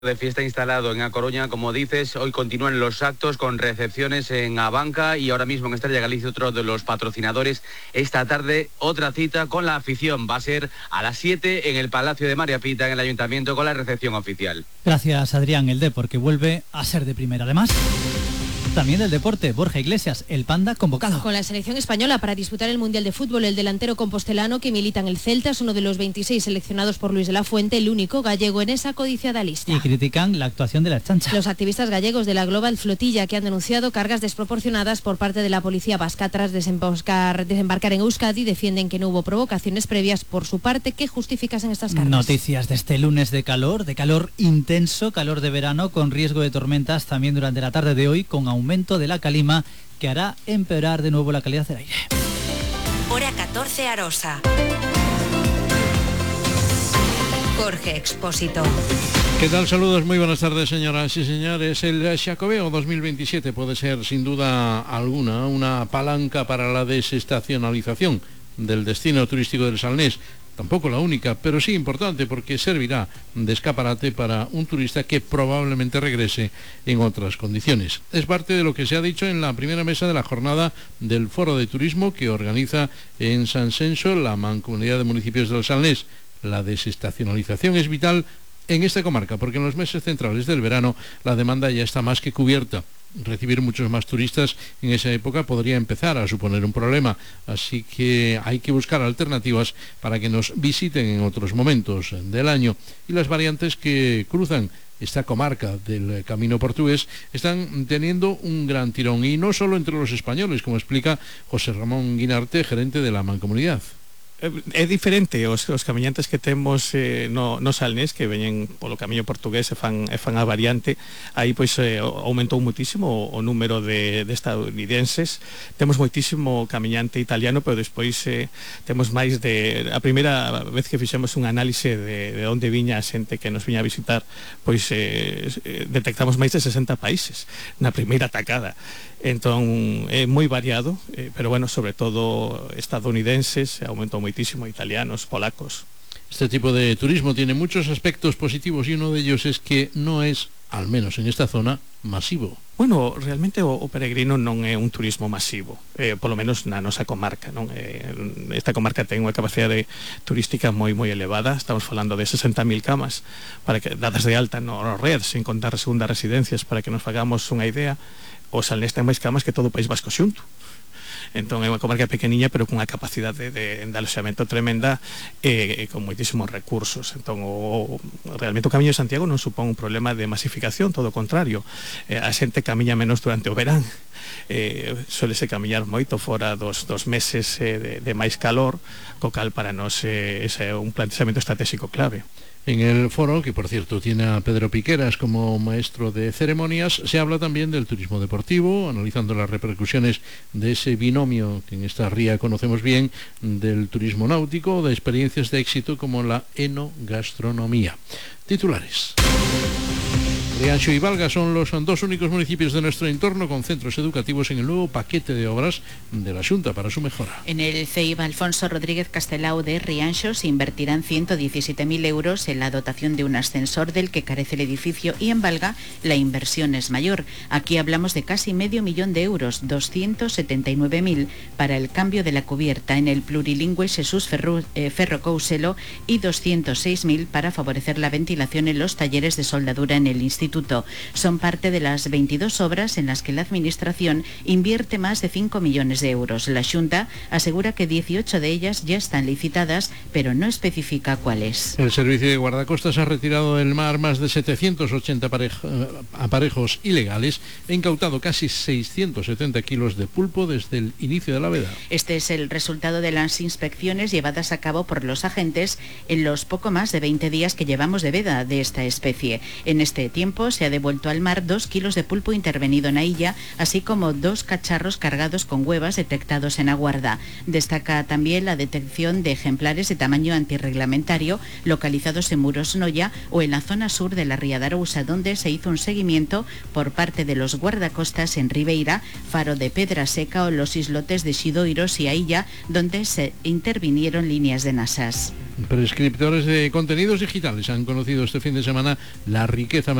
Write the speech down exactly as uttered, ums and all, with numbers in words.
De fiesta instalado en A Coruña, como dices, hoy continúan los actos con recepciones en Abanca y ahora mismo en Estrella Galicia, otro de los patrocinadores. Esta tarde otra cita con la afición, va a ser a las siete en el Palacio de María Pita, en el Ayuntamiento, con la recepción oficial. Gracias, Adrián. El Depor, que vuelve a ser de primera. Además, también del deporte, Borja Iglesias, el Panda, convocado. Con la selección española para disputar el Mundial de Fútbol, el delantero compostelano que milita en el Celta es uno de los veintiséis seleccionados por Luis de la Fuente, el único gallego en esa codiciada lista. Y critican la actuación de la chancha. Los activistas gallegos de la Global Flotilla, que han denunciado cargas desproporcionadas por parte de la policía vasca tras desembarcar, desembarcar en Euskadi, defienden que no hubo provocaciones previas por su parte que justificasen estas cargas. Noticias de este lunes de calor, de calor intenso, calor de verano, con riesgo de tormentas también durante la tarde de hoy, con aumento de la calima que hará empeorar de nuevo la calidad del aire. Hora catorce Arosa. Jorge Expósito. ¿Qué tal? Saludos, muy buenas tardes, señoras y señores. El Xacobeo dos mil veintisiete puede ser, sin duda alguna, una palanca para la desestacionalización del destino turístico del Salnés. Tampoco la única, pero sí importante, porque servirá de escaparate para un turista que probablemente regrese en otras condiciones. Es parte de lo que se ha dicho en la primera mesa de la jornada del Foro de Turismo que organiza en San Senso la Mancomunidad de Municipios del Salnés. La desestacionalización es vital en esta comarca, porque en los meses centrales del verano la demanda ya está más que cubierta. Recibir muchos más turistas en esa época podría empezar a suponer un problema, así que hay que buscar alternativas para que nos visiten en otros momentos del año. Y las variantes que cruzan esta comarca del camino portugués están teniendo un gran tirón, y no solo entre los españoles, como explica José Ramón Guinarte, gerente de la Mancomunidad. É diferente os, os camiñantes que temos eh, no, no Salnés, que veñen polo camiño portugués e fan, e fan a variante. Aí pois eh, aumentou muitísimo o, o número de, de estadounidenses. Temos moitísimo camiñante italiano, pero despois eh, temos máis de... A primeira vez que fixemos un análise de, de onde viña a xente que nos viña a visitar, pois eh, detectamos máis de sesenta países na primeira tacada. Entón é moi variado, eh, pero bueno, sobre todo estadounidenses, aumentou moitísimo, italianos, polacos. Este tipo de turismo tiene muchos aspectos positivos y uno de ellos es que no es, al menos en esta zona, masivo. Bueno, realmente o, o peregrino non é un turismo masivo, eh, polo menos na nosa comarca, non? Eh, esta comarca ten unha capacidade turística moi moi elevada. Estamos falando de sesenta mil camas para que dadas de alta no red, sin contar segundas residencias, para que nos fagamos unha idea. O Salnés ten máis camas que todo o País Vasco xunto. Entón é unha comarca pequeniña, pero cunha capacidade de, de aloxamento tremenda e, e con moitísimos recursos. Entón o, realmente o Camiño de Santiago non supón un problema de masificación, todo o contrario. Eh, a xente camiña menos durante o verán. Eh, suelese camiñar moito fora dos, dos meses eh, de, de máis calor, co cal para nós eh, ese é un planteamento estratégico clave. En el foro, que por cierto tiene a Pedro Piqueras como maestro de ceremonias, se habla también del turismo deportivo, analizando las repercusiones de ese binomio que en esta ría conocemos bien, del turismo náutico, de experiencias de éxito como la enogastronomía. Titulares. Rianxo y Valga son los dos únicos municipios de nuestro entorno con centros educativos en el nuevo paquete de obras de la Xunta para su mejora. En el C I V Alfonso Rodríguez Castelao de Rianxo se invertirán ciento diecisiete mil euros en la dotación de un ascensor del que carece el edificio, y en Valga la inversión es mayor. Aquí hablamos de casi medio millón de euros, doscientos setenta y nueve mil para el cambio de la cubierta en el plurilingüe Jesús Ferro, eh, Ferro Couselo y doscientos seis mil para favorecer la ventilación en los talleres de soldadura en el instituto. Son parte de las veintidós obras en las que la Administración invierte más de cinco millones de euros. La Xunta asegura que dieciocho de ellas ya están licitadas, pero no especifica cuáles. El Servicio de Guardacostas ha retirado del mar más de setecientos ochenta aparejos ilegales e incautado casi seiscientos setenta kilos de pulpo desde el inicio de la veda. Este es el resultado de las inspecciones llevadas a cabo por los agentes en los poco más de veinte días que llevamos de veda de esta especie. En este tiempo, tiempo se ha devuelto al mar dos kilos de pulpo intervenido en la illa, así como dos cacharros cargados con huevas detectados en Aguarda. Destaca también la detección de ejemplares de tamaño antirreglamentario localizados en Muros Noya o en la zona sur de la ría de Arousa, donde se hizo un seguimiento por parte de los guardacostas en Ribeira, Faro de Pedra Seca o los islotes de Xidoiros y Ailla, donde se intervinieron líneas de nasas. Prescriptores de contenidos digitales han conocido este fin de semana la riqueza